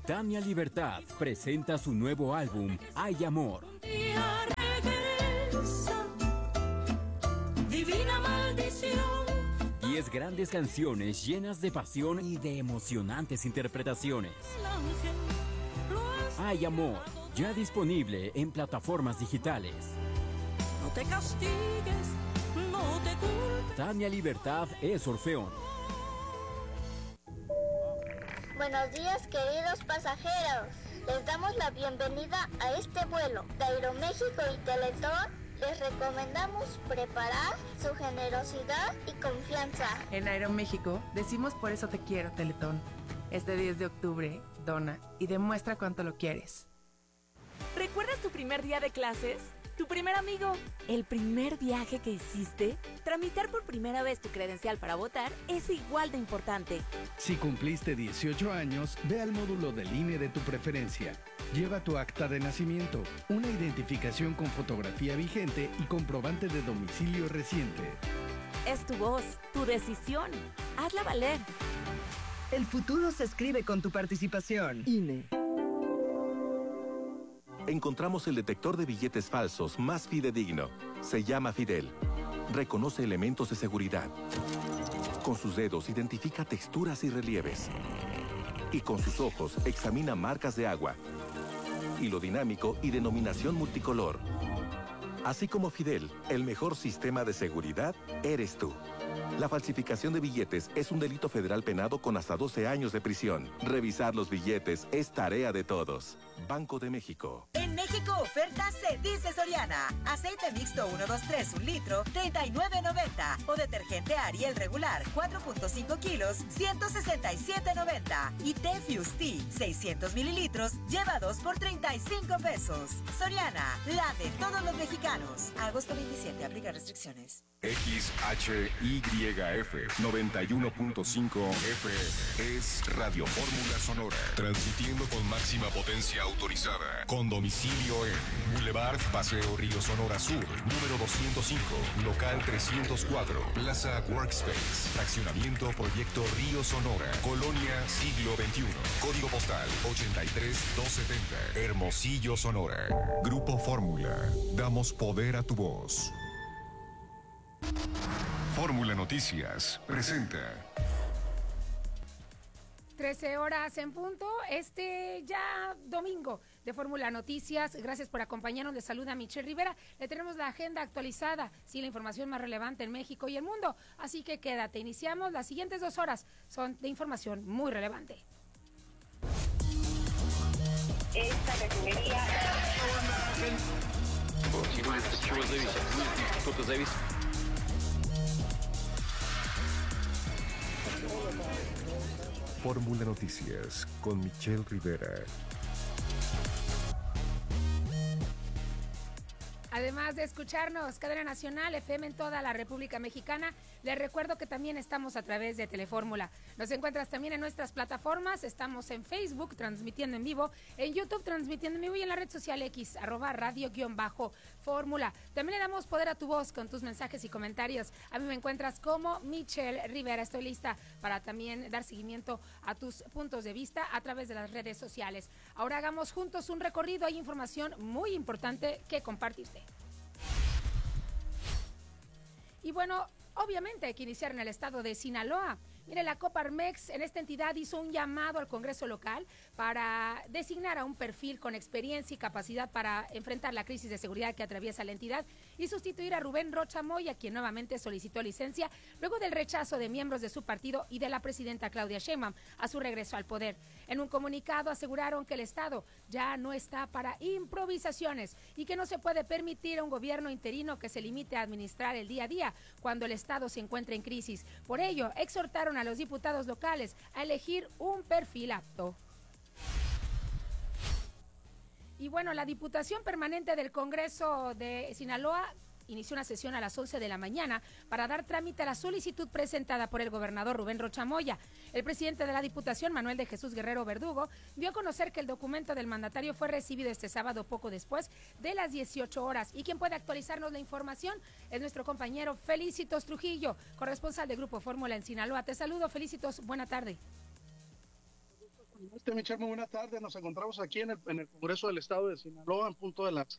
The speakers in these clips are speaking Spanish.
Tania Libertad presenta su nuevo álbum, Hay Amor. Divina maldición. 10 grandes canciones llenas de pasión y de emocionantes interpretaciones. Hay Amor, ya disponible en plataformas digitales. No te castigues, no te culpes. Tania Libertad es Orfeón. Buenos días, queridos pasajeros. Les damos la bienvenida a este vuelo de Aeroméxico y Teletón. Les recomendamos preparar su generosidad y confianza. En Aeroméxico decimos por eso te quiero, Teletón. Este 10 de octubre, dona y demuestra cuánto lo quieres. ¿Recuerdas tu primer día de clases? ¿Tu primer amigo? ¿El primer viaje que hiciste? Tramitar por primera vez tu credencial para votar es igual de importante. Si cumpliste 18 años, ve al módulo del INE de tu preferencia. Lleva tu acta de nacimiento, una identificación con fotografía vigente y comprobante de domicilio reciente. Es tu voz, tu decisión. Hazla valer. El futuro se escribe con tu participación. INE. Encontramos el detector de billetes falsos más fidedigno. Se llama Fidel. Reconoce elementos de seguridad. Con sus dedos identifica texturas y relieves. Y con sus ojos examina marcas de agua, hilo dinámico y denominación multicolor. Así como Fidel, el mejor sistema de seguridad eres tú. La falsificación de billetes es un delito federal penado con hasta 12 años de prisión. Revisar los billetes es tarea de todos. Banco de México. En México, oferta se dice Soriana. Aceite mixto 123 un litro, $39.90. O detergente Ariel regular, 4.5 kilos, $167.90. Y té Fusti, 600 mililitros, lleva 2 por $35. Soriana, la de todos los mexicanos. Agosto 27, aplica restricciones. XHYF 91.5 FM es Radio Fórmula Sonora, transmitiendo con máxima potencia autorizada, con domicilio en Boulevard Paseo Río Sonora Sur, número 205, local 304, Plaza Workspace, fraccionamiento Proyecto Río Sonora, Colonia Siglo XXI, código postal 83270, Hermosillo, Sonora. Grupo Fórmula, damos poder a tu voz. Fórmula Noticias presenta 13 horas en punto, ya domingo de Fórmula Noticias. Gracias por acompañarnos. Les saluda Michelle Rivera. Le tenemos la agenda actualizada, sí, la información más relevante en México y el mundo. Así que quédate. Iniciamos. Las siguientes 2 horas son de información muy relevante. Esta refinería... Fórmula Noticias con Michelle Rivera. Además de escucharnos, cadena nacional, FM en toda la República Mexicana, les recuerdo que también estamos a través de Telefórmula. Nos encuentras también en nuestras plataformas, estamos en Facebook, transmitiendo en vivo, en YouTube, transmitiendo en vivo y en la red social X, @radio_fórmula. También le damos poder a tu voz con tus mensajes y comentarios. A mí me encuentras como Michelle Rivera. Estoy lista para también dar seguimiento a tus puntos de vista a través de las redes sociales. Ahora hagamos juntos un recorrido, hay información muy importante que compartirte. Y bueno, obviamente hay que iniciar en el estado de Sinaloa. Mire, la Coparmex en esta entidad hizo un llamado al Congreso local para designar a un perfil con experiencia y capacidad para enfrentar la crisis de seguridad que atraviesa la entidad y sustituir a Rubén Rocha Moya, quien nuevamente solicitó licencia luego del rechazo de miembros de su partido y de la presidenta Claudia Sheinbaum a su regreso al poder. En un comunicado aseguraron que el Estado ya no está para improvisaciones y que no se puede permitir a un gobierno interino que se limite a administrar el día a día cuando el Estado se encuentra en crisis. Por ello, exhortaron a los diputados locales a elegir un perfil apto. Y bueno, la Diputación Permanente del Congreso de Sinaloa inició una sesión a las 11 de la mañana para dar trámite a la solicitud presentada por el gobernador Rubén Rocha Moya. El presidente de la Diputación, Manuel de Jesús Guerrero Verdugo, dio a conocer que el documento del mandatario fue recibido este sábado poco después de las 18 horas. Y quien puede actualizarnos la información es nuestro compañero Felicitos Trujillo, corresponsal de Grupo Fórmula en Sinaloa. Te saludo, Felicitos, buena tarde. Michelle, muy buenas tardes. Nos encontramos aquí en el Congreso del Estado de Sinaloa, en punto de las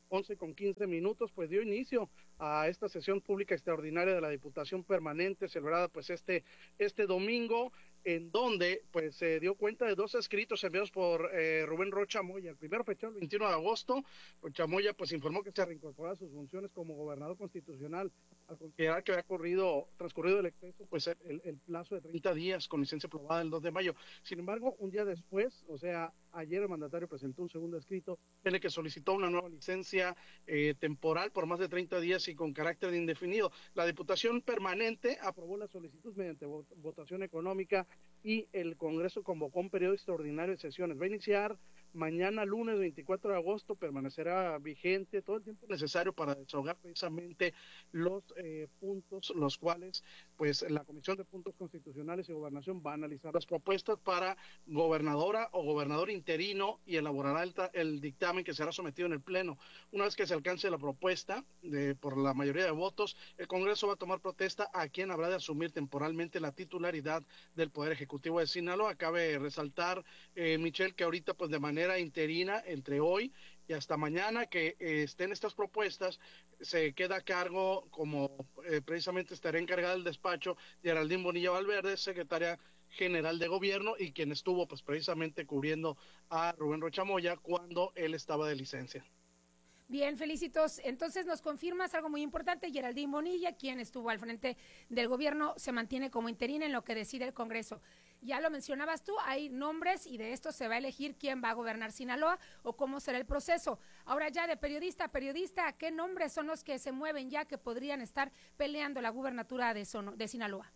11:15, pues dio inicio a esta sesión pública extraordinaria de la Diputación Permanente, celebrada pues este domingo, en donde pues se dio cuenta de 2 escritos enviados por Rubén Rocha Moya. El primero fechado el 21 de agosto, Rocha Moya pues informó que se reincorporaba sus funciones como gobernador constitucional al considerar que había transcurrido el exceso, pues el plazo de 30 días con licencia aprobada el 2 de mayo. Sin embargo, un día después, o sea, ayer el mandatario presentó un segundo escrito en el que solicitó una nueva licencia temporal por más de 30 días y con carácter indefinido. La Diputación Permanente aprobó la solicitud mediante votación económica y el Congreso convocó un periodo extraordinario de sesiones. Va a iniciar mañana lunes 24 de agosto, permanecerá vigente todo el tiempo necesario para desahogar precisamente los puntos, los cuales pues la Comisión de Puntos Constitucionales y Gobernación va a analizar las propuestas para gobernadora o gobernador interino y elaborará el dictamen que será sometido en el Pleno. Una vez que se alcance la propuesta por la mayoría de votos, el Congreso va a tomar protesta a quien habrá de asumir temporalmente la titularidad del Poder Ejecutivo de Sinaloa. Cabe resaltar, Michelle, que ahorita pues de manera interina entre hoy y hasta mañana que estén estas propuestas, se queda a cargo, como precisamente estará encargada del despacho, de Geraldine Bonilla Valverde, secretaria general de gobierno y quien estuvo pues precisamente cubriendo a Rubén Rocha Moya cuando él estaba de licencia. Bien, Felicitos. Entonces nos confirmas algo muy importante. Geraldine Bonilla, quien estuvo al frente del gobierno, se mantiene como interina en lo que decide el Congreso. Ya lo mencionabas tú, hay nombres y de esto se va a elegir quién va a gobernar Sinaloa o cómo será el proceso. Ahora ya de periodista a periodista, ¿qué nombres son los que se mueven ya que podrían estar peleando la gubernatura de Sinaloa?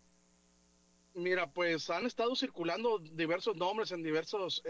Mira, pues han estado circulando diversos nombres en diversos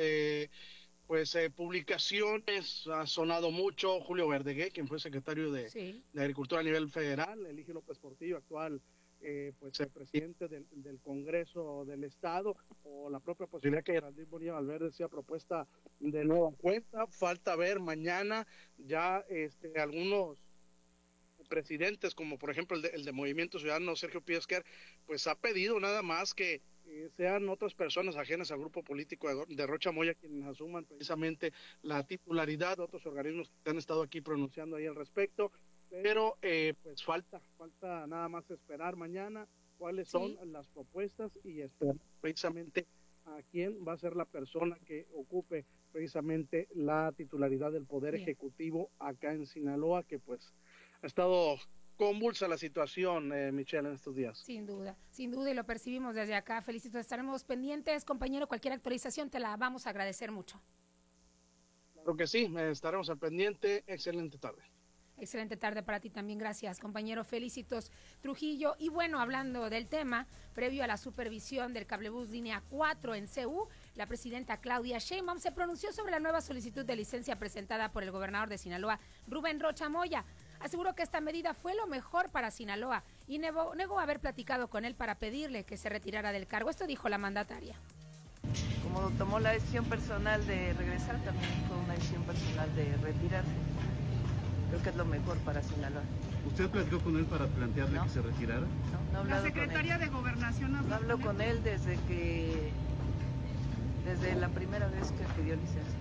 publicaciones. Ha sonado mucho Julio Verdegué, quien fue secretario de Agricultura a nivel federal, Eligio López Portillo, actual el presidente del Congreso del Estado, o la propia posibilidad que Geraldine Bonilla Valverde sea propuesta de nueva cuenta. Falta ver mañana ya algunos presidentes, como por ejemplo el de Movimiento Ciudadano, Sergio Piesquer, pues ha pedido nada más que sean otras personas ajenas al grupo político de Rocha Moya quienes asuman precisamente la titularidad. Otros organismos que han estado aquí pronunciando ahí al respecto, pero pues falta nada más esperar mañana cuáles son las propuestas y esperar precisamente a quién va a ser la persona que ocupe precisamente la titularidad del Poder Ejecutivo acá en Sinaloa, que pues ha estado convulsa la situación, Michelle, en estos días. Sin duda, y lo percibimos desde acá. Felicito, estaremos pendientes, compañero, cualquier actualización te la vamos a agradecer mucho. Claro que sí, estaremos al pendiente. Excelente tarde. Excelente tarde para ti también, gracias, compañero. Felicitos Trujillo. Y bueno, hablando del tema, previo a la supervisión del cablebús línea 4 en CU, la presidenta Claudia Sheinbaum se pronunció sobre la nueva solicitud de licencia presentada por el gobernador de Sinaloa, Rubén Rocha Moya. Aseguró que esta medida fue lo mejor para Sinaloa y negó haber platicado con él para pedirle que se retirara del cargo. Esto dijo la mandataria. Como tomó la decisión personal de regresar, también fue una decisión personal de retirarse. Creo que es lo mejor para Sinaloa. ¿Usted platicó con él para plantearle que se retirara? No he hablado con él. ¿La secretaria de Gobernación no habló con él desde la primera vez que pidió licencia?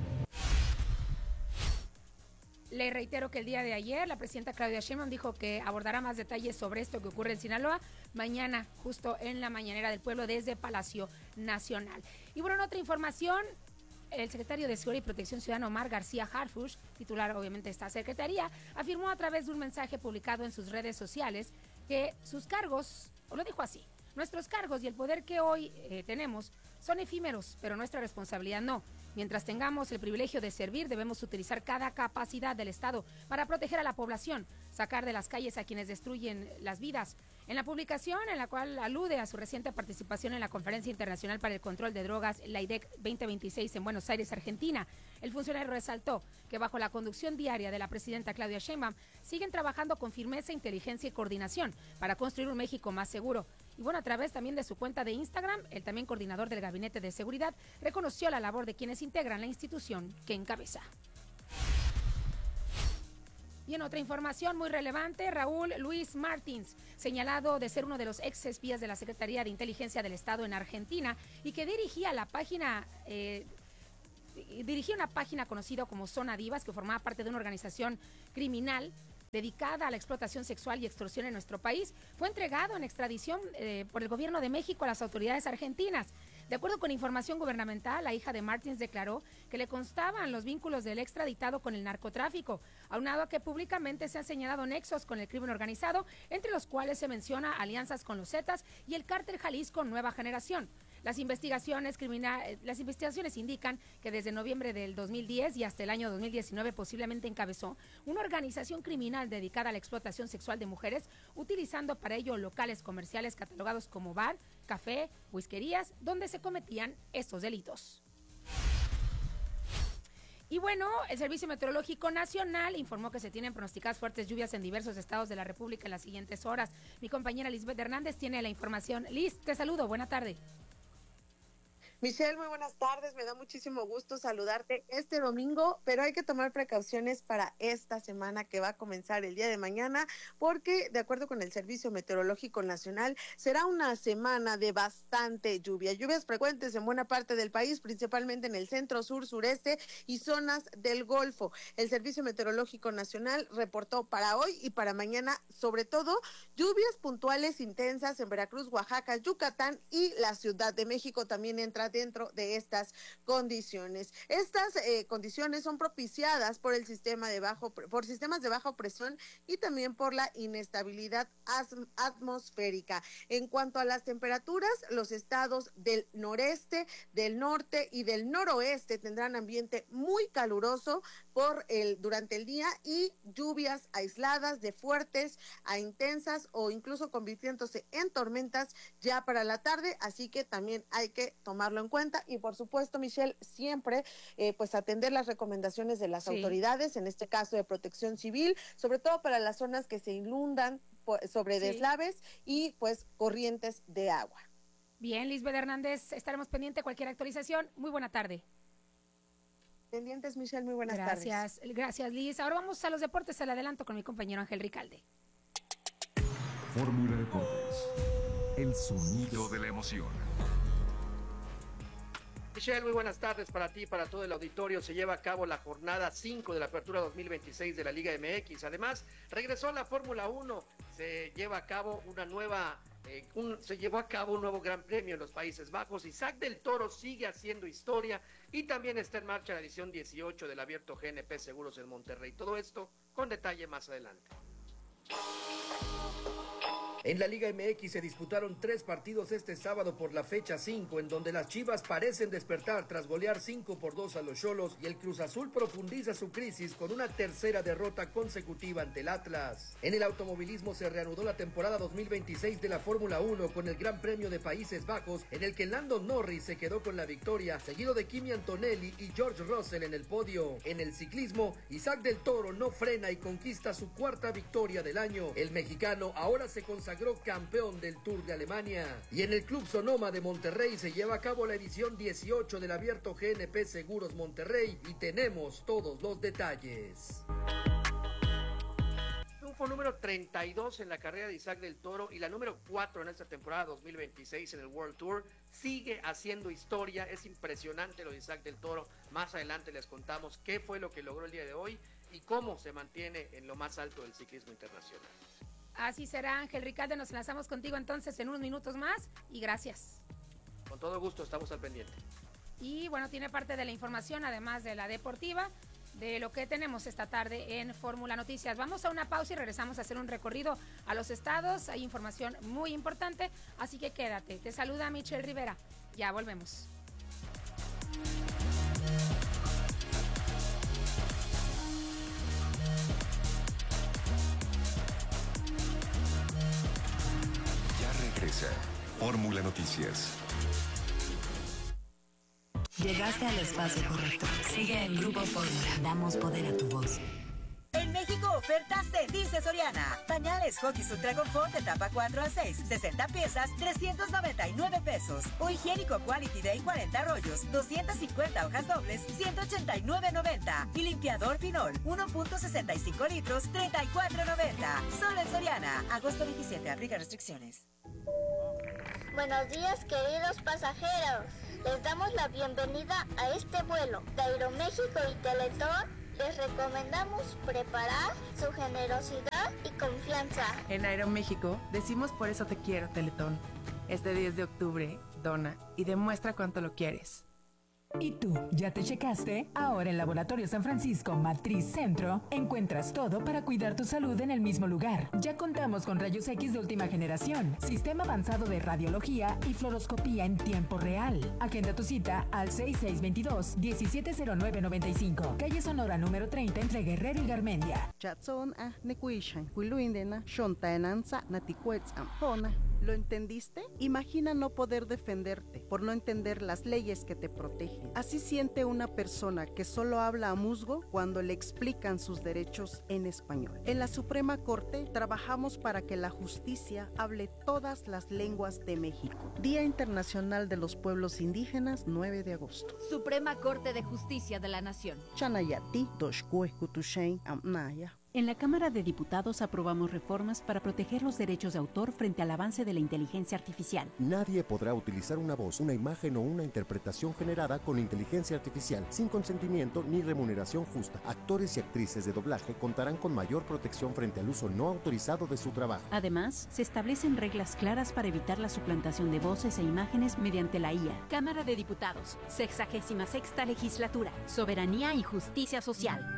Le reitero que el día de ayer la presidenta Claudia Sheinbaum dijo que abordará más detalles sobre esto que ocurre en Sinaloa mañana, justo en la Mañanera del Pueblo desde Palacio Nacional. Y bueno, en otra información, el secretario de Seguridad y Protección Ciudadana, Omar García Harfuch, titular obviamente de esta secretaría, afirmó a través de un mensaje publicado en sus redes sociales que sus cargos, o lo dijo así, nuestros cargos y el poder que hoy tenemos son efímeros, pero nuestra responsabilidad no. Mientras tengamos el privilegio de servir, debemos utilizar cada capacidad del Estado para proteger a la población, sacar de las calles a quienes destruyen las vidas. En la publicación, en la cual alude a su reciente participación en la Conferencia Internacional para el Control de Drogas, la IDEC 2026 en Buenos Aires, Argentina, el funcionario resaltó que bajo la conducción diaria de la presidenta Claudia Sheinbaum, siguen trabajando con firmeza, inteligencia y coordinación para construir un México más seguro. Y bueno, a través también de su cuenta de Instagram, el también coordinador del Gabinete de Seguridad reconoció la labor de quienes integran la institución que encabeza. Y en otra información muy relevante, Raúl Luis Martins, señalado de ser uno de los ex espías de la Secretaría de Inteligencia del Estado en Argentina y que dirigía la página dirigía una página conocida como Zona Divas, que formaba parte de una organización criminal dedicada a la explotación sexual y extorsión en nuestro país. Fue entregado en extradición por el gobierno de México a las autoridades argentinas. De acuerdo con información gubernamental, la hija de Martins declaró que le constaban los vínculos del extraditado con el narcotráfico, aunado a que públicamente se han señalado nexos con el crimen organizado, entre los cuales se menciona alianzas con los Zetas y el cártel Jalisco Nueva Generación. Las investigaciones indican que desde noviembre del 2010 y hasta el año 2019 posiblemente encabezó una organización criminal dedicada a la explotación sexual de mujeres, utilizando para ello locales comerciales catalogados como bar, café, whiskerías, donde se cometían estos delitos. Y bueno, el Servicio Meteorológico Nacional informó que se tienen pronosticadas fuertes lluvias en diversos estados de la República en las siguientes horas. Mi compañera Lisbeth Hernández tiene la información. Liz, te saludo, buena tarde. Michelle, muy buenas tardes, me da muchísimo gusto saludarte este domingo, pero hay que tomar precauciones para esta semana que va a comenzar el día de mañana, porque de acuerdo con el Servicio Meteorológico Nacional, será una semana de bastante lluvia, lluvias frecuentes en buena parte del país, principalmente en el centro, sur, sureste y zonas del Golfo. El Servicio Meteorológico Nacional reportó para hoy y para mañana, sobre todo, lluvias puntuales intensas en Veracruz, Oaxaca, Yucatán y la Ciudad de México también entra dentro de estas condiciones. Estas condiciones son propiciadas por sistemas de baja presión y también por la inestabilidad atmosférica. En cuanto a las temperaturas, los estados del noreste, del norte y del noroeste tendrán ambiente muy caluroso durante el día y lluvias aisladas de fuertes a intensas o incluso convirtiéndose en tormentas ya para la tarde, así que también hay que tomarlo en cuenta y por supuesto, Michelle, siempre pues atender las recomendaciones de las autoridades, en este caso de Protección Civil, sobre todo para las zonas que se inundan sobre deslaves y pues corrientes de agua. Bien, Lisbeth Hernández, estaremos pendientes de cualquier actualización. Muy buena tarde. Pendientes, Michelle, muy buenas tardes. Gracias, Liz. Ahora vamos a los deportes, al adelanto con mi compañero Ángel Ricalde. Fórmula Deportes, el sonido de la emoción. Michelle, muy buenas tardes para ti y para todo el auditorio. Se lleva a cabo la jornada 5 de la Apertura 2026 de la Liga MX. Además, regresó la Fórmula 1. Se lleva a cabo un nuevo Gran Premio en los Países Bajos. Isaac del Toro sigue haciendo historia y también está en marcha la edición 18 del Abierto GNP Seguros en Monterrey. Todo esto con detalle más adelante. En la Liga MX se disputaron 3 partidos este sábado por la fecha 5, en donde las Chivas parecen despertar tras golear 5-2 a los Xolos y el Cruz Azul profundiza su crisis con una tercera derrota consecutiva ante el Atlas. En el automovilismo se reanudó la temporada 2026 de la Fórmula 1 con el Gran Premio de Países Bajos, en el que Lando Norris se quedó con la victoria, seguido de Kimi Antonelli y George Russell en el podio. En el ciclismo, Isaac del Toro no frena y conquista su 4ª victoria del año. El mexicano ahora se consagró campeón del Tour de Alemania. Y en el Club Sonoma de Monterrey se lleva a cabo la edición 18 del Abierto GNP Seguros Monterrey y tenemos todos los detalles. Triunfo número 32 en la carrera de Isaac del Toro y la número 4 en esta temporada 2026 en el World Tour. Sigue haciendo historia, es impresionante lo de Isaac del Toro. Más adelante les contamos qué fue lo que logró el día de hoy y cómo se mantiene en lo más alto del ciclismo internacional. Así será, Ángel Ricalde, nos enlazamos contigo entonces en unos minutos más y gracias. Con todo gusto, estamos al pendiente. Y bueno, tiene parte de la información, además de la deportiva, de lo que tenemos esta tarde en Fórmula Noticias. Vamos a una pausa y regresamos a hacer un recorrido a los estados. Hay información muy importante, así que quédate. Te saluda Michelle Rivera. Ya volvemos. Fórmula Noticias. Llegaste al espacio correcto. Sigue en Grupo Fórmula. Damos poder a tu voz. En México, ofertas se dice Soriana. Pañales Huggies Ultra Confort de tapa 4 a 6, 60 piezas, 399 pesos. O higiénico Quality Day 40 rollos, 250 hojas dobles, 189.90. Y limpiador Pinol, 1.65 litros, 34.90. Solo en Soriana. Agosto 27, aplica restricciones. Buenos días, queridos pasajeros. Les damos la bienvenida a este vuelo. De Aeroméxico y Teletón les recomendamos preparar su generosidad y confianza. En Aeroméxico decimos por eso te quiero, Teletón. Este 10 de octubre, dona y demuestra cuánto lo quieres. ¿Y tú, ya te checaste? Ahora en Laboratorio San Francisco Matriz Centro encuentras todo para cuidar tu salud en el mismo lugar. Ya contamos con rayos X de última generación, sistema avanzado de radiología y fluoroscopía en tiempo real. Agenda tu cita al 6622-170995, calle Sonora número 30 entre Guerrero y Garmendia. ¿Lo entendiste? Imagina no poder defenderte por no entender las leyes que te protegen. Así siente una persona que solo habla a musgo cuando le explican sus derechos en español. En la Suprema Corte trabajamos para que la justicia hable todas las lenguas de México. Día Internacional de los Pueblos Indígenas, 9 de agosto. Suprema Corte de Justicia de la Nación. Chanayati, Toshkue, Kutushain, Amnaya. En la Cámara de Diputados aprobamos reformas para proteger los derechos de autor frente al avance de la inteligencia artificial. Nadie podrá utilizar una voz, una imagen o una interpretación generada con inteligencia artificial sin consentimiento ni remuneración justa. Actores y actrices de doblaje contarán con mayor protección frente al uso no autorizado de su trabajo. Además, se establecen reglas claras para evitar la suplantación de voces e imágenes mediante la IA. Cámara de Diputados, 66ª Legislatura, Soberanía y Justicia Social.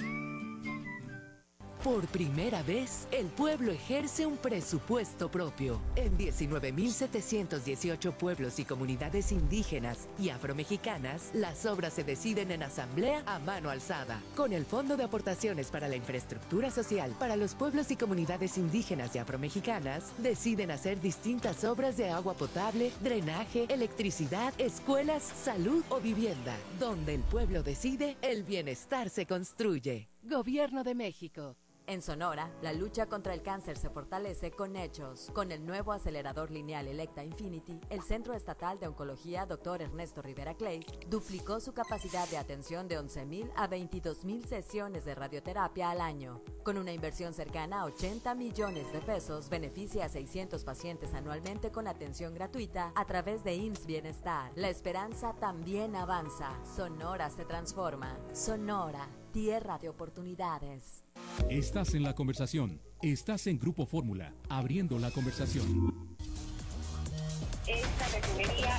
Por primera vez, el pueblo ejerce un presupuesto propio. En 19.718 pueblos y comunidades indígenas y afromexicanas, las obras se deciden en asamblea a mano alzada. Con el Fondo de Aportaciones para la Infraestructura Social para los pueblos y comunidades indígenas y afromexicanas, deciden hacer distintas obras de agua potable, drenaje, electricidad, escuelas, salud o vivienda. Donde el pueblo decide, el bienestar se construye. Gobierno de México. En Sonora, la lucha contra el cáncer se fortalece con hechos. Con el nuevo acelerador lineal Electa Infinity, el Centro Estatal de Oncología Dr. Ernesto Rivera Clay duplicó su capacidad de atención de 11,000 a 22,000 sesiones de radioterapia al año. Con una inversión cercana a 80 millones de pesos, beneficia a 600 pacientes anualmente con atención gratuita a través de IMSS Bienestar. La esperanza también avanza. Sonora se transforma. Sonora, tierra de oportunidades. Estás en la conversación. Estás en Grupo Fórmula, abriendo la conversación. Esta refinería...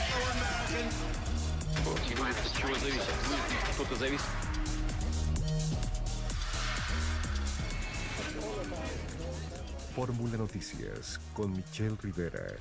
Fórmula Noticias con Michelle Rivera.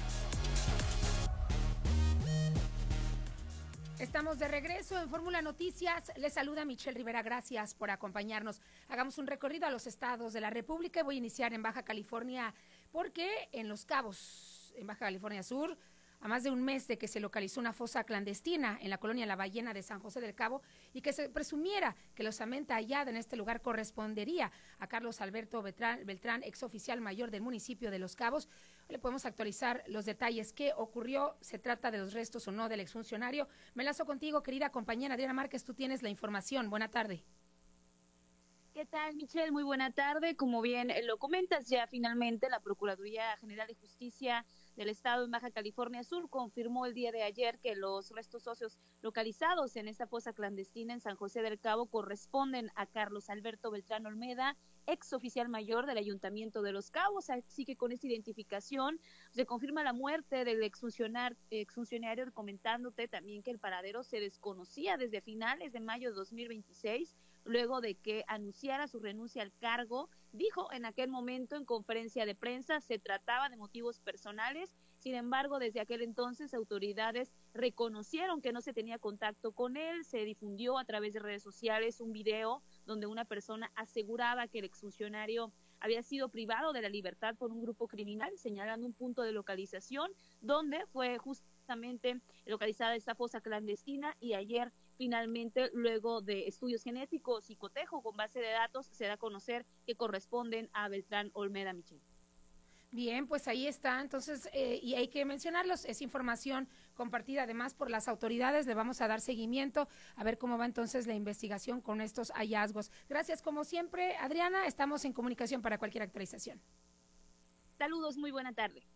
Estamos de regreso en Fórmula Noticias. Les saluda Michelle Rivera. Gracias por acompañarnos. Hagamos un recorrido a los estados de la República. Voy a iniciar en Baja California porque en Los Cabos, en Baja California Sur, a más de un mes de que se localizó una fosa clandestina en la colonia La Ballena de San José del Cabo y que se presumiera que la osamenta hallada en este lugar correspondería a Carlos Alberto Beltrán, exoficial mayor del municipio de Los Cabos. Le podemos actualizar los detalles. ¿Qué ocurrió? ¿Se trata de los restos o no del exfuncionario? Me lazo contigo, querida compañera Adriana Márquez. Tú tienes la información. Buena tarde. ¿Qué tal, Michelle? Muy buena tarde. Como bien lo comentas, ya finalmente la Procuraduría General de Justicia del Estado en Baja California Sur confirmó el día de ayer que los restos óseos localizados en esta fosa clandestina en San José del Cabo corresponden a Carlos Alberto Beltrán Olmeda, ex oficial mayor del Ayuntamiento de Los Cabos. Así que con esta identificación se confirma la muerte del exfuncionario, comentándote también que el paradero se desconocía desde finales de mayo de 2026, luego de que anunciara su renuncia al cargo. Dijo en aquel momento en conferencia de prensa se trataba de motivos personales. Sin embargo, desde aquel entonces autoridades reconocieron que no se tenía contacto con él. Se difundió a través de redes sociales un video donde una persona aseguraba que el exfuncionario había sido privado de la libertad por un grupo criminal, señalando un punto de localización donde fue justamente localizada esta fosa clandestina. Y ayer finalmente, luego de estudios genéticos y cotejo con base de datos, se da a conocer que corresponden a Beltrán Olmeda. Michelle. Bien, pues ahí está. Entonces, y hay que mencionarlos, es información compartida además por las autoridades. Le vamos a dar seguimiento a ver cómo va entonces la investigación con estos hallazgos. Gracias, como siempre, Adriana. Estamos en comunicación para cualquier actualización. Saludos, muy buena tarde.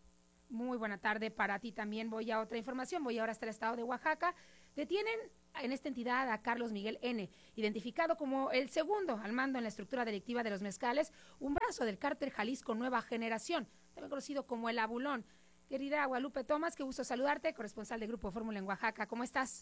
Muy buena tarde para ti también. Voy a otra información, voy ahora hasta el estado de Oaxaca. Detienen en esta entidad a Carlos Miguel N., identificado como el segundo al mando en la estructura delictiva de los mezcales, un brazo del cártel Jalisco Nueva Generación, también conocido como el Abulón. Querida Guadalupe Tomás, qué gusto saludarte, corresponsal de Grupo Fórmula en Oaxaca. ¿Cómo estás?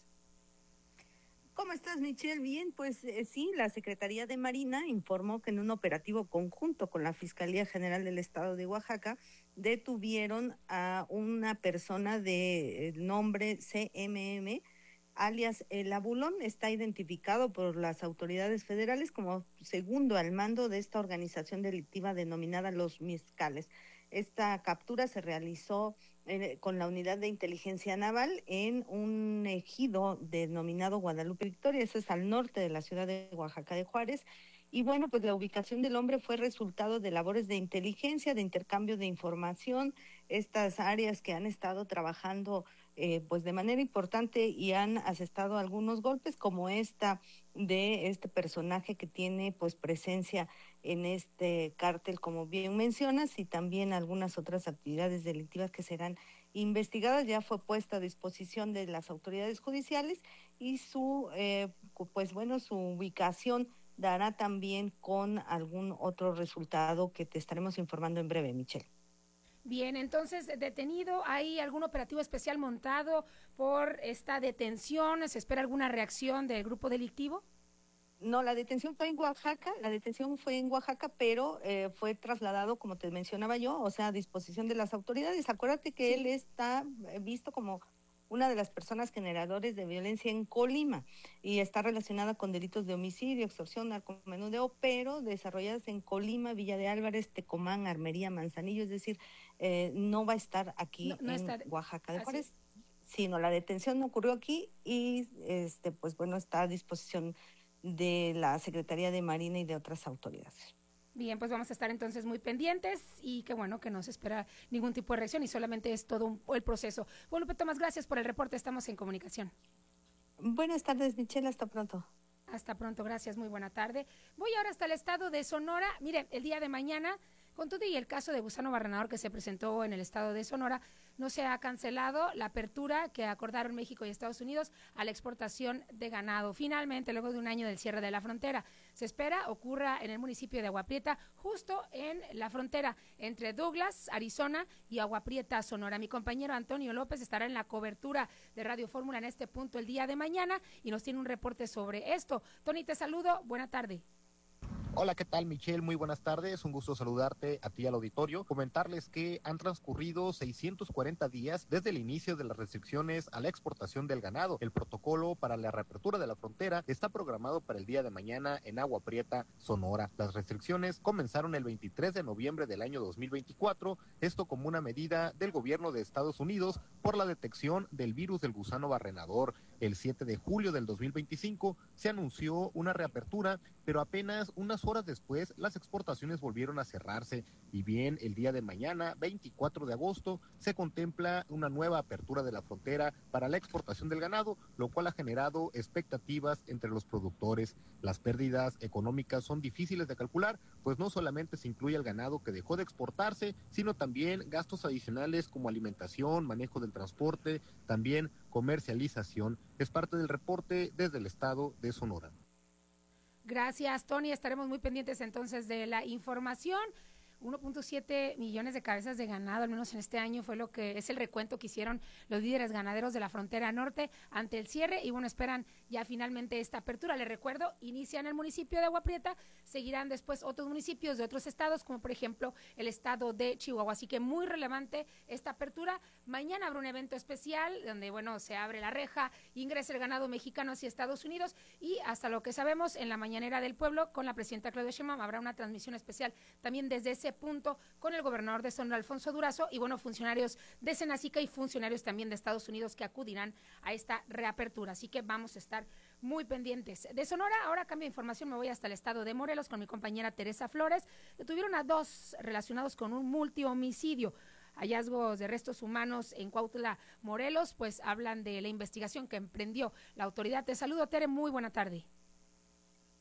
¿Cómo estás, Michelle? Bien, pues sí, la Secretaría de Marina informó que en un operativo conjunto con la Fiscalía General del Estado de Oaxaca detuvieron a una persona de nombre CMM, alias El Abulón. Está identificado por las autoridades federales como segundo al mando de esta organización delictiva denominada Los Mezcales. Esta captura se realizó con la unidad de inteligencia naval en un ejido denominado Guadalupe Victoria, eso es al norte de la ciudad de Oaxaca de Juárez. Y bueno, pues la ubicación del hombre fue resultado de labores de inteligencia, de intercambio de información, estas áreas que han estado trabajando pues de manera importante y han asestado algunos golpes, como esta de este personaje que tiene pues presencia en este cártel, como bien mencionas, y también algunas otras actividades delictivas que serán investigadas. Ya fue puesta a disposición de las autoridades judiciales y su su ubicación dará también con algún otro resultado que te estaremos informando en breve, Michelle. Bien, entonces, detenido, ¿hay algún operativo especial montado por esta detención? ¿Se espera alguna reacción del grupo delictivo? No, la detención fue en Oaxaca, pero fue trasladado, como te mencionaba yo, o sea, a disposición de las autoridades. Acuérdate que él está visto como una de las personas generadores de violencia en Colima y está relacionada con delitos de homicidio, extorsión, narcomenudeo, pero desarrolladas en Colima, Villa de Álvarez, Tecomán, Armería, Manzanillo, es decir, no va a estar aquí en Oaxaca de Juárez, sino la detención ocurrió aquí y está a disposición de la Secretaría de Marina y de otras autoridades. Bien, pues vamos a estar entonces muy pendientes y qué bueno que no se espera ningún tipo de reacción y solamente es todo el proceso. Guadalupe Tomás, gracias por el reporte, estamos en comunicación. Buenas tardes, Michelle, hasta pronto. Hasta pronto, gracias, muy buena tarde. Voy ahora hasta el estado de Sonora. Mire, el día de mañana, con todo y el caso de Gusano Barrenador que se presentó en el estado de Sonora, no se ha cancelado la apertura que acordaron México y Estados Unidos a la exportación de ganado. Finalmente, luego de un año del cierre de la frontera, se espera ocurra en el municipio de Agua Prieta, justo en la frontera entre Douglas, Arizona y Agua Prieta, Sonora. Mi compañero Antonio López estará en la cobertura de Radio Fórmula en este punto el día de mañana y nos tiene un reporte sobre esto. Tony, te saludo, buena tarde. Hola, ¿qué tal, Michelle? Muy buenas tardes, un gusto saludarte a ti y al auditorio. Comentarles que han transcurrido 640 días desde el inicio de las restricciones a la exportación del ganado. El protocolo para la reapertura de la frontera está programado para el día de mañana en Agua Prieta, Sonora. Las restricciones comenzaron el 23 de noviembre del año 2024, esto como una medida del gobierno de Estados Unidos por la detección del virus del gusano barrenador. El 7 de julio del 2025 se anunció una reapertura, pero apenas unas horas después las exportaciones volvieron a cerrarse. Y bien, el día de mañana, 24 de agosto, se contempla una nueva apertura de la frontera para la exportación del ganado, lo cual ha generado expectativas entre los productores. Las pérdidas económicas son difíciles de calcular, pues no solamente se incluye el ganado que dejó de exportarse, sino también gastos adicionales como alimentación, manejo del transporte, también comercialización. Es parte del reporte desde el estado de Sonora. Gracias, Tony. Estaremos muy pendientes entonces de la información. 1.7 millones de cabezas de ganado, al menos en este año, fue lo que es el recuento que hicieron los líderes ganaderos de la frontera norte ante el cierre y bueno, esperan ya finalmente esta apertura. Les recuerdo, inicia en el municipio de Agua Prieta, seguirán después otros municipios de otros estados, como por ejemplo el estado de Chihuahua, así que muy relevante esta apertura. Mañana habrá un evento especial donde, bueno, se abre la reja, ingresa el ganado mexicano hacia Estados Unidos y hasta lo que sabemos, en la mañanera del pueblo con la presidenta Claudia Sheinbaum habrá una transmisión especial también desde ese punto con el gobernador de Sonora, Alfonso Durazo, y bueno, funcionarios de Senacica y funcionarios también de Estados Unidos que acudirán a esta reapertura, así que vamos a estar muy pendientes. De Sonora, ahora cambio de información, me voy hasta el estado de Morelos con mi compañera Teresa Flores. Detuvieron a 2 relacionados con un multihomicidio. Hallazgos de restos humanos en Cuautla, Morelos, pues hablan de la investigación que emprendió la autoridad. Te saludo, Tere, muy buena tarde.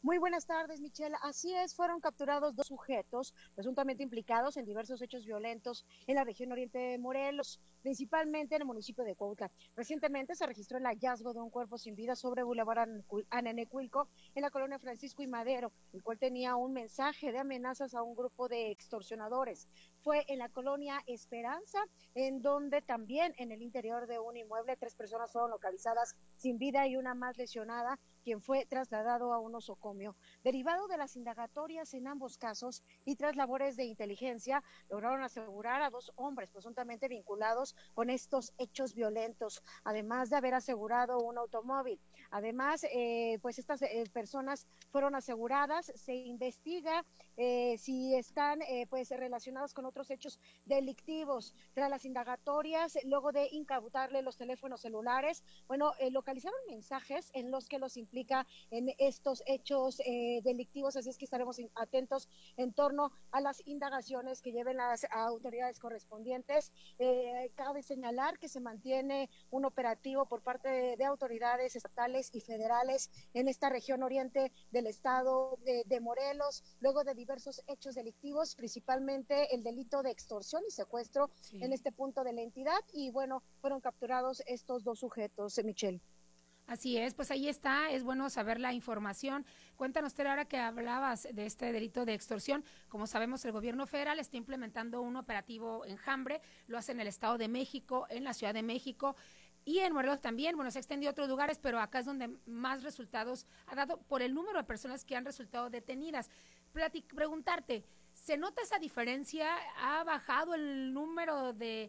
Muy buenas tardes, Michelle. Así es, fueron capturados 2 sujetos presuntamente implicados en diversos hechos violentos en la región oriente de Morelos, principalmente en el municipio de Cuautla. Recientemente se registró el hallazgo de un cuerpo sin vida sobre Boulevard Ananecuilco, en la colonia Francisco y Madero, el cual tenía un mensaje de amenazas a un grupo de extorsionadores. Fue en la colonia Esperanza, en donde también en el interior de un inmueble 3 personas fueron localizadas sin vida y una más lesionada, quien fue trasladado a un nosocomio. Derivado de las indagatorias en ambos casos y tras labores de inteligencia, lograron asegurar a 2 hombres presuntamente vinculados con estos hechos violentos, además de haber asegurado un automóvil. Además, pues estas personas fueron aseguradas. Se investiga si están pues relacionados con otros hechos delictivos. Tras las indagatorias, luego de incautarle los teléfonos celulares, localizaron mensajes en los que los implica en estos hechos delictivos, así es que estaremos atentos en torno a las indagaciones que lleven las autoridades correspondientes. Cabe señalar que se mantiene un operativo por parte de autoridades estatales y federales en esta región oriente del estado de Morelos, luego de diversos hechos delictivos, principalmente el delito de extorsión y secuestro en este punto de la entidad, y fueron capturados estos 2 sujetos, Michelle. Así es, pues ahí está, es bueno saber la información. Cuéntanos, Tere, ahora que hablabas de este delito de extorsión, como sabemos el gobierno federal está implementando un operativo enjambre, lo hace en el Estado de México, en la Ciudad de México y en Morelos también, se ha extendido a otros lugares, pero acá es donde más resultados ha dado por el número de personas que han resultado detenidas. Preguntarte, ¿se nota esa diferencia? ¿Ha bajado el número de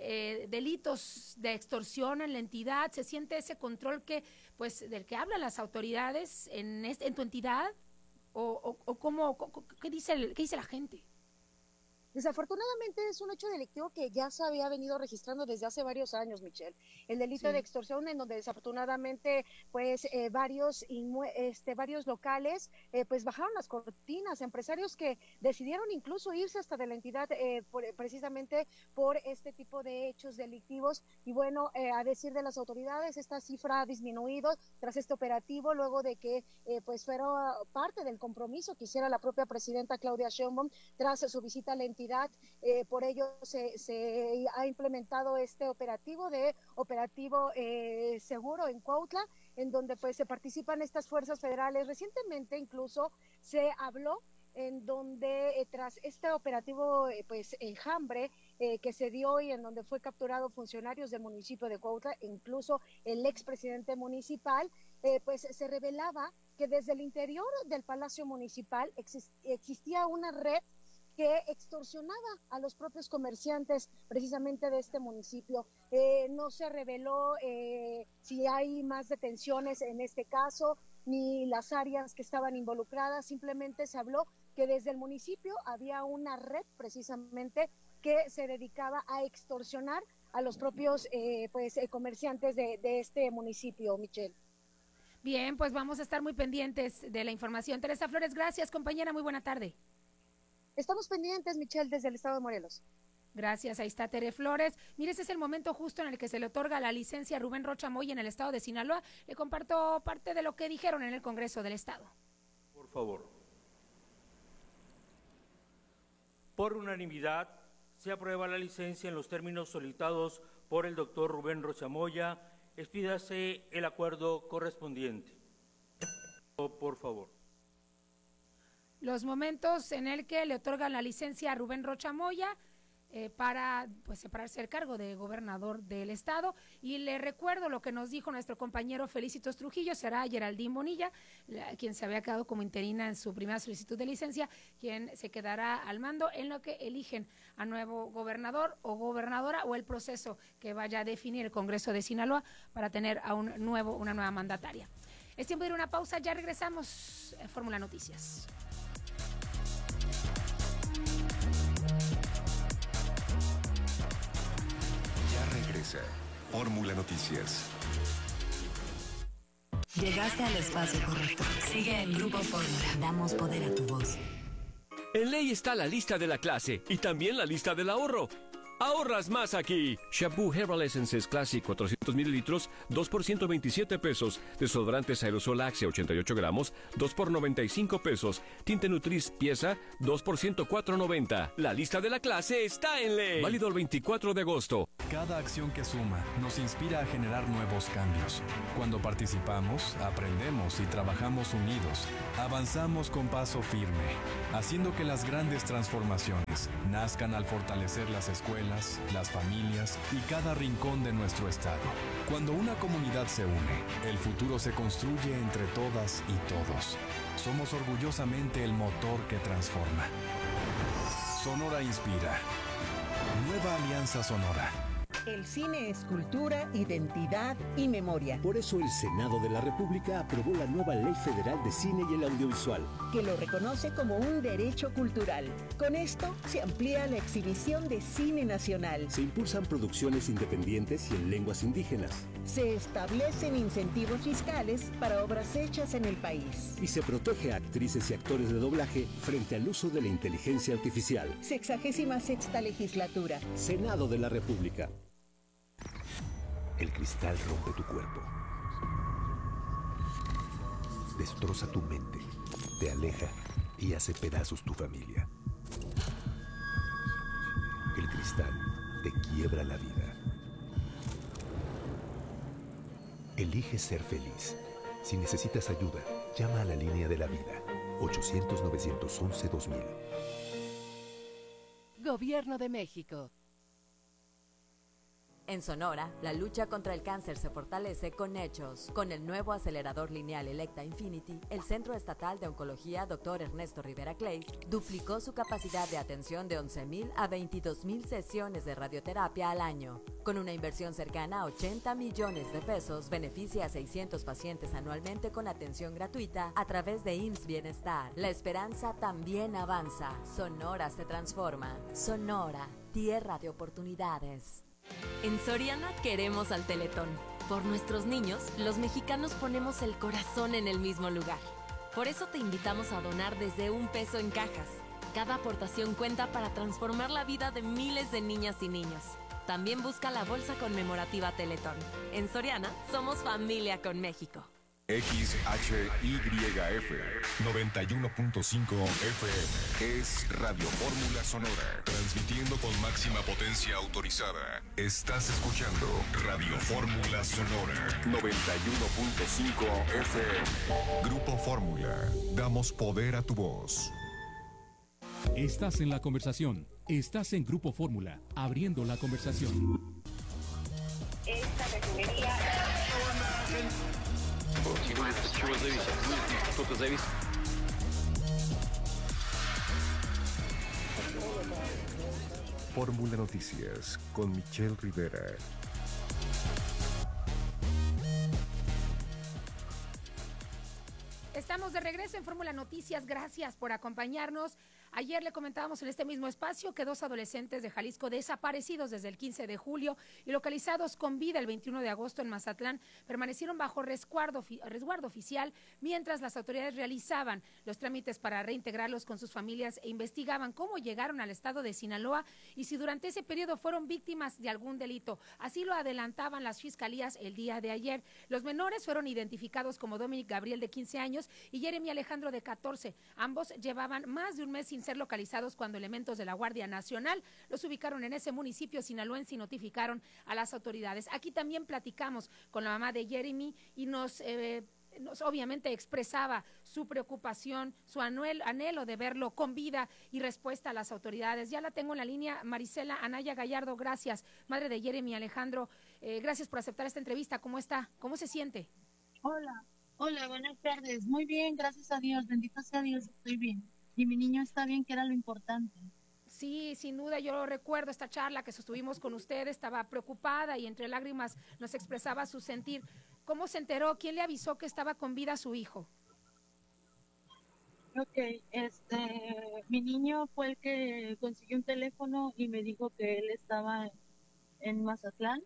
delitos de extorsión en la entidad? ¿Se siente ese control del que hablan las autoridades en tu entidad? ¿O qué dice la gente? Desafortunadamente es un hecho delictivo que ya se había venido registrando desde hace varios años, Michelle. El delito de extorsión, en donde desafortunadamente varios locales bajaron las cortinas, empresarios que decidieron incluso irse hasta de la entidad precisamente por este tipo de hechos delictivos. Y a decir de las autoridades, esta cifra ha disminuido tras este operativo, luego de que fuera parte del compromiso que hiciera la propia presidenta Claudia Sheinbaum tras su visita a la entidad. Por ello se ha implementado este operativo seguro en Cuautla, en donde se participan estas fuerzas federales. Recientemente incluso se habló en donde tras este operativo enjambre que se dio y en donde fue capturado funcionarios del municipio de Cuautla, incluso el expresidente municipal, se revelaba que desde el interior del Palacio Municipal existía una red que extorsionaba a los propios comerciantes precisamente de este municipio. No se reveló si hay más detenciones en este caso, ni las áreas que estaban involucradas, simplemente se habló que desde el municipio había una red precisamente que se dedicaba a extorsionar a los propios comerciantes de este municipio, Michelle. Bien, pues vamos a estar muy pendientes de la información. Teresa Flores, gracias, compañera, muy buena tarde. Estamos pendientes, Michelle, desde el estado de Morelos. Gracias, ahí está Tere Flores. Mire, ese es el momento justo en el que se le otorga la licencia a Rubén Rocha Moya en el estado de Sinaloa. Le comparto parte de lo que dijeron en el Congreso del Estado. Por favor. Por unanimidad, se aprueba la licencia en los términos solicitados por el doctor Rubén Rocha Moya. Expídase el acuerdo correspondiente. Por favor. Los momentos en el que le otorgan la licencia a Rubén Rocha Moya para separarse del cargo de gobernador del estado. Y le recuerdo lo que nos dijo nuestro compañero Felicitos Trujillo, será Geraldine Bonilla, quien se había quedado como interina en su primera solicitud de licencia, quien se quedará al mando en lo que eligen a nuevo gobernador o gobernadora, o el proceso que vaya a definir el Congreso de Sinaloa para tener a una nueva mandataria. Es tiempo de ir a una pausa, ya regresamos a Fórmula Noticias. Fórmula Noticias. Llegaste al espacio correcto. Sigue en Grupo Fórmula. Damos poder a tu voz. En ley está la lista de la clase y también la lista del ahorro. Ahorras más aquí. Shampoo Herbal Essences Classic 400 mililitros, 2 por 127 pesos. Desodorantes Aerosol Axe 88 gramos, 2 por 95 pesos. Tinte Nutris pieza, 2 por 104.90. La lista de la clase está en Ley. Válido el 24 de agosto. Cada acción que suma nos inspira a generar nuevos cambios. Cuando participamos, aprendemos y trabajamos unidos, avanzamos con paso firme, haciendo que las grandes transformaciones nazcan al fortalecer las escuelas, las familias y cada rincón de nuestro estado. Cuando una comunidad se une, el futuro se construye entre todas y todos. Somos orgullosamente el motor que transforma. Sonora inspira. Nueva Alianza Sonora. El cine es cultura, identidad y memoria. Por eso el Senado de la República aprobó la nueva Ley Federal de Cine y el Audiovisual, que lo reconoce como un derecho cultural. Con esto se amplía la exhibición de cine nacional. Se impulsan producciones independientes y en lenguas indígenas. Se establecen incentivos fiscales para obras hechas en el país. Y se protege a actrices y actores de doblaje frente al uso de la inteligencia artificial. 66ª legislatura. Senado de la República. El cristal rompe tu cuerpo. Destroza tu mente, te aleja y hace pedazos tu familia. El cristal te quiebra la vida. Elige ser feliz. Si necesitas ayuda, llama a la línea de la vida. 800-911-2000. Gobierno de México. En Sonora, la lucha contra el cáncer se fortalece con hechos. Con el nuevo acelerador lineal Electa Infinity, el Centro Estatal de Oncología Dr. Ernesto Rivera Clays duplicó su capacidad de atención de 11,000 a 22,000 sesiones de radioterapia al año. Con una inversión cercana a 80 millones de pesos, beneficia a 600 pacientes anualmente con atención gratuita a través de IMSS Bienestar. La esperanza también avanza. Sonora se transforma. Sonora, tierra de oportunidades. En Soriana queremos al Teletón. Por nuestros niños, los mexicanos ponemos el corazón en el mismo lugar. Por eso te invitamos a donar desde $1 en cajas. Cada aportación cuenta para transformar la vida de miles de niñas y niños. También busca la bolsa conmemorativa Teletón. En Soriana, somos familia con México. XHYF 91.5 FM es Radio Fórmula Sonora, transmitiendo con máxima potencia autorizada. Estás escuchando Radio Fórmula Sonora 91.5 FM. Grupo Fórmula, damos poder a tu voz. Estás en la conversación. Estás en Grupo Fórmula, abriendo la conversación. Esta refinería... Fórmula Noticias con Michelle Rivera. Estamos de regreso en Fórmula Noticias. Gracias por acompañarnos. Ayer le comentábamos en este mismo espacio que 2 adolescentes de Jalisco desaparecidos desde el 15 de julio y localizados con vida el 21 de agosto en Mazatlán permanecieron bajo resguardo oficial mientras las autoridades realizaban los trámites para reintegrarlos con sus familias e investigaban cómo llegaron al estado de Sinaloa y si durante ese periodo fueron víctimas de algún delito. Así lo adelantaban las fiscalías el día de ayer. Los menores fueron identificados como Dominic Gabriel, de 15 años, y Jeremy Alejandro, de 14. Ambos llevaban más de un mes sin ser localizados cuando elementos de la Guardia Nacional los ubicaron en ese municipio sinaloense y notificaron a las autoridades. Aquí también platicamos con la mamá de Jeremy y nos obviamente expresaba su preocupación, su anhelo de verlo con vida y respuesta a las autoridades. Ya la tengo en la línea, Marisela Anaya Gallardo. Gracias, madre de Jeremy Alejandro. Gracias por aceptar esta entrevista. ¿Cómo está? ¿Cómo se siente? Hola, buenas tardes. Muy bien, gracias a Dios. Bendito sea Dios, estoy bien. Y mi niño está bien, que era lo importante. Sí, sin duda, yo recuerdo esta charla que sostuvimos con usted, estaba preocupada y entre lágrimas nos expresaba su sentir. ¿Cómo se enteró? ¿Quién le avisó que estaba con vida su hijo? Ok, mi niño fue el que consiguió un teléfono y me dijo que él estaba en Mazatlán,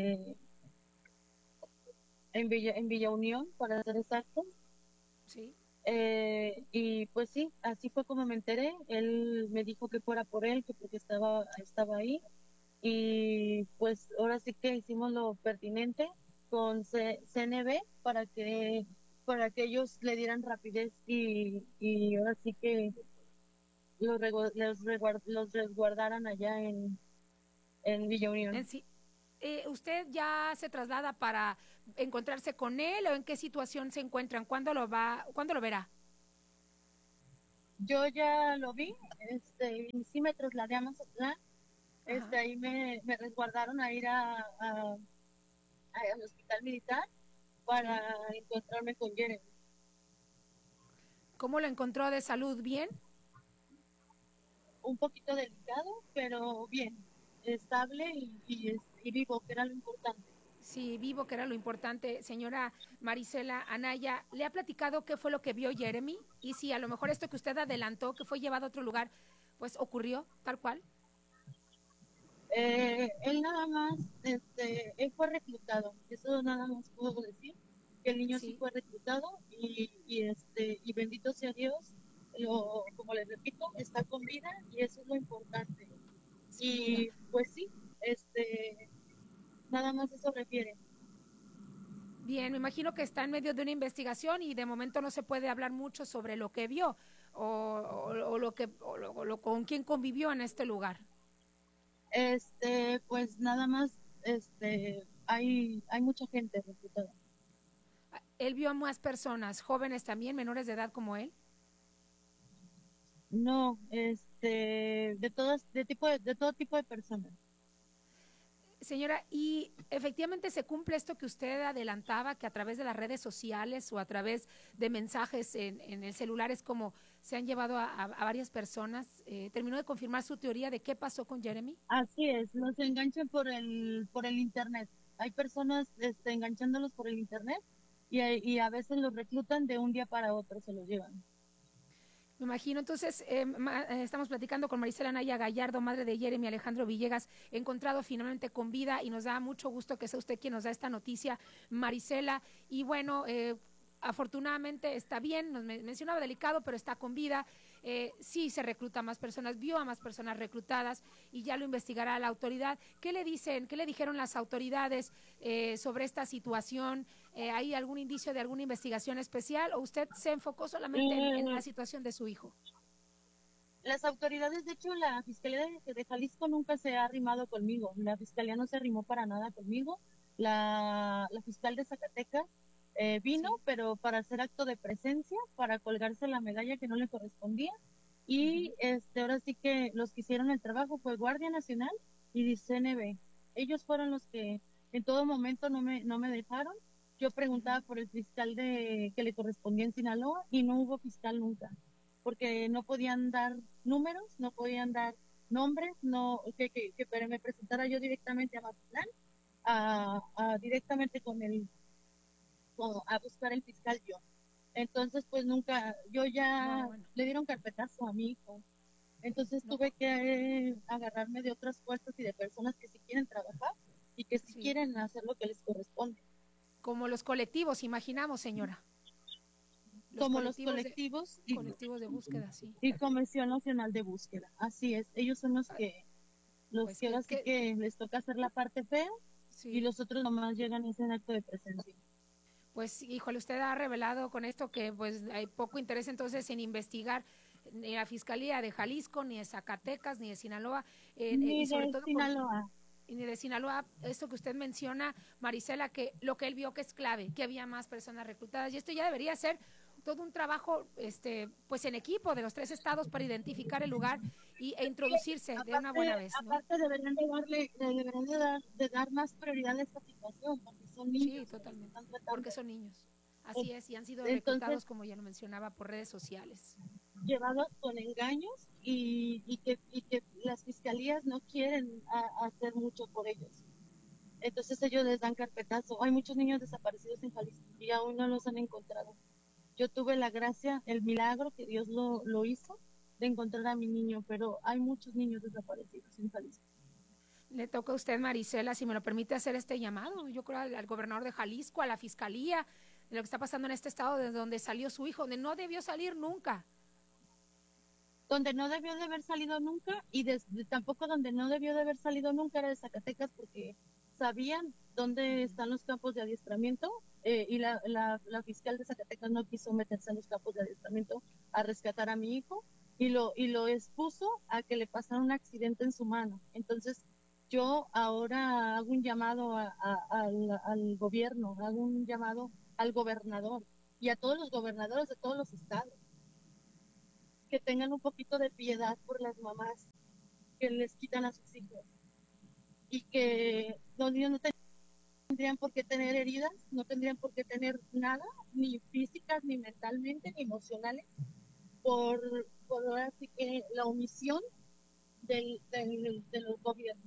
en Villa Unión, para ser exacto. Sí. Y pues sí, así fue como me enteré. Él me dijo que fuera por él, que porque estaba ahí. Y pues ahora sí que hicimos lo pertinente con CNB para que ellos le dieran rapidez y ahora sí que los resguardaran allá en Villa Unión. Sí. ¿Usted ya se traslada para encontrarse con él o en qué situación se encuentran? ¿Cuándo lo verá? Yo ya lo vi, y sí me trasladé a Mazatlán. Ahí me resguardaron a ir al hospital militar para encontrarme con Jeremy. ¿Cómo lo encontró de salud? ¿Bien? Un poquito delicado, pero bien, estable y vivo, que era lo importante. Sí, vivo, que era lo importante. Señora Marisela Anaya, ¿le ha platicado qué fue lo que vio Jeremy? Y si a lo mejor esto que usted adelantó, que fue llevado a otro lugar, pues ocurrió tal cual. Él nada más, él fue reclutado, eso nada más puedo decir, que el niño sí fue reclutado y bendito sea Dios, como les repito, está con vida y eso es lo importante. Y pues sí, nada más eso refiere. Bien, me imagino que está en medio de una investigación y de momento no se puede hablar mucho sobre lo que vio o con quién convivió en este lugar. Pues nada más, hay mucha gente reclutada. ¿Él vio a más personas, jóvenes también, menores de edad como él? No, de todo tipo de personas. Señora, y efectivamente se cumple esto que usted adelantaba, que a través de las redes sociales o a través de mensajes en el celular es como se han llevado a varias personas. ¿Terminó de confirmar su teoría de qué pasó con Jeremy? Así es, los enganchan por el internet. Hay personas enganchándolos por el internet y a veces los reclutan de un día para otro, se los llevan. Me imagino. Entonces, estamos platicando con Marisela Anaya Gallardo, madre de Jeremy Alejandro Villegas, encontrado finalmente con vida, y nos da mucho gusto que sea usted quien nos da esta noticia, Marisela. Y bueno, afortunadamente está bien, nos mencionaba delicado, pero está con vida. Sí se recluta a más personas, vio a más personas reclutadas y ya lo investigará la autoridad. ¿Qué le dijeron las autoridades sobre esta situación? ¿Hay algún indicio de alguna investigación especial o usted se enfocó solamente en la situación de su hijo? Las autoridades, de hecho, la Fiscalía de Jalisco nunca se ha arrimado conmigo. La Fiscalía no se arrimó para nada conmigo. La fiscal de Zacatecas vino, pero para hacer acto de presencia, para colgarse la medalla que no le correspondía. Y ahora sí que los que hicieron el trabajo fue Guardia Nacional y CNB. Ellos fueron los que en todo momento no me dejaron. Yo preguntaba por el fiscal que le correspondía en Sinaloa y no hubo fiscal nunca, porque no podían dar números, no podían dar nombres, no que me presentara yo directamente a Mazatlán, directamente a buscar el fiscal yo. Entonces, pues nunca, le dieron carpetazo a mi hijo. Entonces tuve que agarrarme de otras fuerzas y de personas que sí quieren trabajar y que sí quieren hacer lo que les corresponde. Como los colectivos, imaginamos, señora. Los colectivos de búsqueda, sí. Y Comisión Nacional de Búsqueda, así es. Ellos son los que les toca hacer la parte fea y los otros nomás llegan y hacen acto de presencia. Pues, híjole, usted ha revelado con esto que pues hay poco interés entonces en investigar ni la Fiscalía de Jalisco, ni de Zacatecas, ni de Sinaloa. Ni de Sinaloa. Ni de Sinaloa, esto que usted menciona, Marisela, que lo que él vio que es clave, que había más personas reclutadas, y esto ya debería ser todo un trabajo pues en equipo de los 3 estados para identificar el lugar e introducirse de una buena vez, ¿no? Aparte deberían de dar más prioridad a esta situación, porque son niños. Sí, totalmente, porque son niños. Así es, y han sido reclutados, como ya lo mencionaba, por redes sociales. Llevados con engaños y que las fiscalías no quieren hacer mucho por ellos. Entonces ellos les dan carpetazo. Hay muchos niños desaparecidos en Jalisco y aún no los han encontrado. Yo tuve la gracia, el milagro que Dios lo hizo de encontrar a mi niño, pero hay muchos niños desaparecidos en Jalisco. Le toca a usted, Marisela, si me lo permite, hacer este llamado, yo creo al gobernador de Jalisco, a la Fiscalía, de lo que está pasando en este estado de donde salió su hijo, donde no debió salir nunca. Donde no debió de haber salido nunca y tampoco donde no debió de haber salido nunca era de Zacatecas, porque sabían dónde están los campos de adiestramiento y la fiscal de Zacatecas no quiso meterse en los campos de adiestramiento a rescatar a mi hijo y lo expuso a que le pasara un accidente en su mano. Entonces yo ahora hago un llamado al gobierno, hago un llamado al gobernador y a todos los gobernadores de todos los estados, que tengan un poquito de piedad por las mamás que les quitan a sus hijos y que los niños no tendrían por qué tener heridas, no tendrían por qué tener nada, ni físicas, ni mentalmente, ni emocionales, por ahora sí que la omisión de los gobiernos.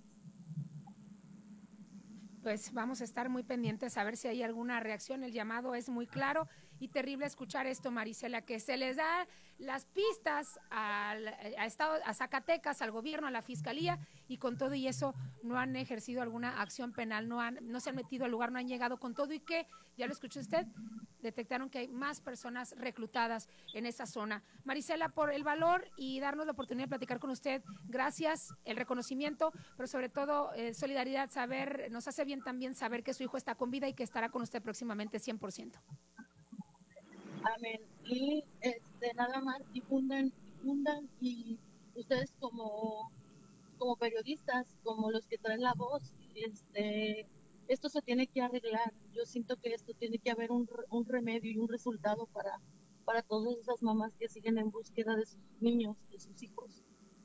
Pues vamos a estar muy pendientes a ver si hay alguna reacción. El llamado es muy claro y terrible escuchar esto, Marisela, que se les da las pistas a Zacatecas, al gobierno, a la fiscalía, y con todo y eso no han ejercido alguna acción penal, no se han metido al lugar, no han llegado con todo y que, ya lo escuchó usted, detectaron que hay más personas reclutadas en esa zona. Marisela, por el valor y darnos la oportunidad de platicar con usted, gracias, el reconocimiento, pero sobre todo solidaridad, nos hace bien también saber que su hijo está con vida y que estará con usted próximamente 100%. Amén. Y nada más difundan y ustedes como periodistas, como los que traen la voz, esto se tiene que arreglar. Yo siento que esto tiene que haber un remedio y un resultado para todas esas mamás que siguen en búsqueda de sus niños, de sus hijos.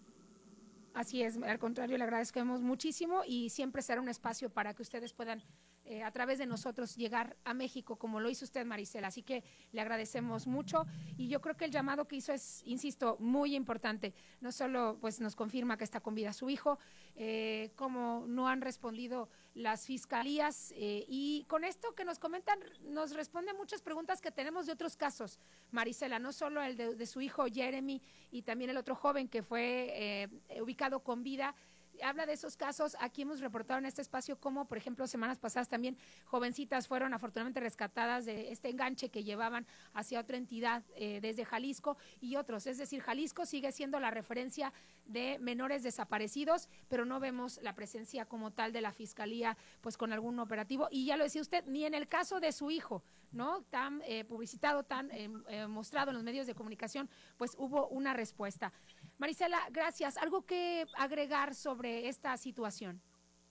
Así es, al contrario, le agradecemos muchísimo y siempre será un espacio para que ustedes puedan a través de nosotros llegar a México, como lo hizo usted, Marisela, así que le agradecemos mucho y yo creo que el llamado que hizo es, insisto, muy importante, no solo pues nos confirma que está con vida su hijo, como no han respondido las fiscalías y con esto que nos comentan nos responde muchas preguntas que tenemos de otros casos, Marisela, no solo el de su hijo Jeremy y también el otro joven que fue ubicado con vida. Habla de esos casos, aquí hemos reportado en este espacio como, por ejemplo, semanas pasadas también jovencitas fueron afortunadamente rescatadas de este enganche que llevaban hacia otra entidad desde Jalisco y otros, es decir, Jalisco sigue siendo la referencia de menores desaparecidos, pero no vemos la presencia como tal de la Fiscalía pues con algún operativo y ya lo decía usted, ni en el caso de su hijo, ¿no? Tan publicitado, tan mostrado en los medios de comunicación, pues hubo una respuesta. Marisela, gracias. ¿Algo que agregar sobre esta situación?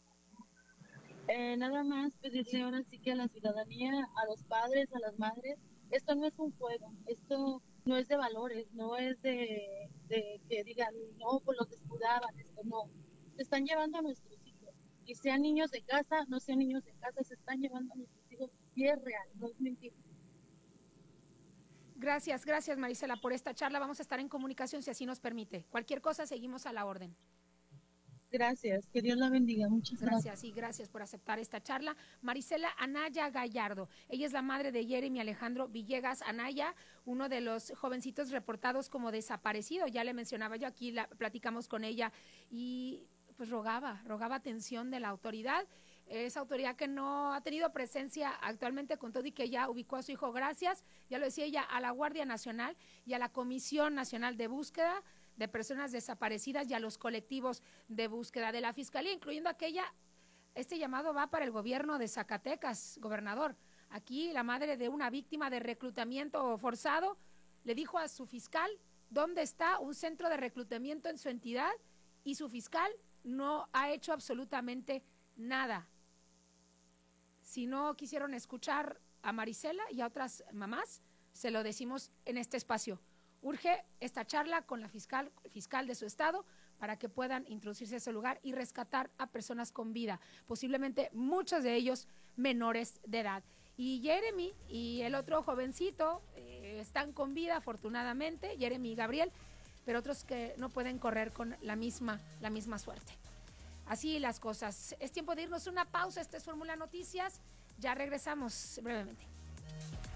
Nada más pedirle ahora sí que a la ciudadanía, a los padres, a las madres, esto no es un juego, esto no es de valores, no es de que digan, no, pues los descuidaban, esto no. Se están llevando a nuestros hijos, y sean niños de casa, no sean niños de casa, se están llevando a nuestros hijos, y es real, no es mentira. Gracias Marisela por esta charla, vamos a estar en comunicación si así nos permite. Cualquier cosa seguimos a la orden. Gracias, que Dios la bendiga, muchas gracias. Gracias y gracias por aceptar esta charla. Marisela Anaya Gallardo, ella es la madre de Jeremy Alejandro Villegas Anaya, uno de los jovencitos reportados como desaparecido, ya le mencionaba yo aquí, platicamos con ella y pues rogaba atención de la autoridad. Esa autoridad que no ha tenido presencia actualmente con todo y que ya ubicó a su hijo, gracias, ya lo decía ella, a la Guardia Nacional y a la Comisión Nacional de Búsqueda de Personas Desaparecidas y a los colectivos de búsqueda de la Fiscalía, incluyendo este llamado va para el gobierno de Zacatecas, gobernador. Aquí la madre de una víctima de reclutamiento forzado le dijo a su fiscal dónde está un centro de reclutamiento en su entidad y su fiscal no ha hecho absolutamente nada. Si no quisieron escuchar a Marisela y a otras mamás, se lo decimos en este espacio. Urge esta charla con la fiscal de su estado para que puedan introducirse a ese lugar y rescatar a personas con vida, posiblemente muchos de ellos menores de edad. Y Jeremy y el otro jovencito están con vida afortunadamente, Jeremy y Gabriel, pero otros que no pueden correr con la misma suerte. Así las cosas. Es tiempo de irnos a una pausa. Esta es Fórmula Noticias. Ya regresamos brevemente.